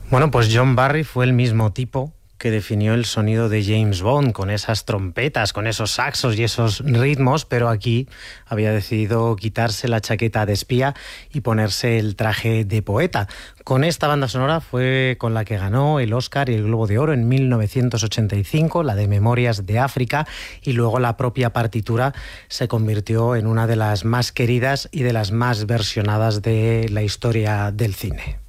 Bueno, pues John Barry fue el mismo tipo que definió el sonido de James Bond, con esas trompetas, con esos saxos y esos ritmos, pero aquí había decidido quitarse la chaqueta de espía y ponerse el traje de poeta. Con esta banda sonora fue con la que ganó el Oscar y el Globo de Oro en 1985, la de Memorias de África, y luego la propia partitura se convirtió en una de las más queridas y de las más versionadas de la historia del cine.